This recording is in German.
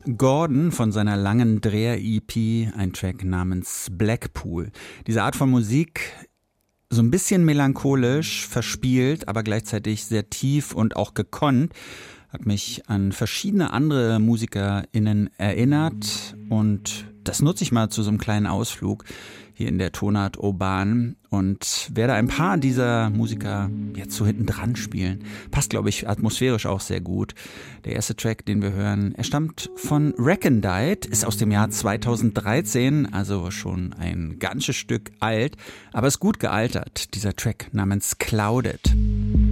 Gordon von seiner langen Dreher-EP, ein Track namens Blackpool. Diese Art von Musik, so ein bisschen melancholisch, verspielt, aber gleichzeitig sehr tief und auch gekonnt, hat mich an verschiedene andere MusikerInnen erinnert und das nutze ich mal zu so einem kleinen Ausflug hier in der Tonart Urban und werde ein paar dieser Musiker jetzt so hinten dran spielen. Passt, glaube ich, atmosphärisch auch sehr gut. Der erste Track, den wir hören, er stammt von Recondite, ist aus dem Jahr 2013, also schon ein ganzes Stück alt, aber ist gut gealtert. Dieser Track namens Clouded.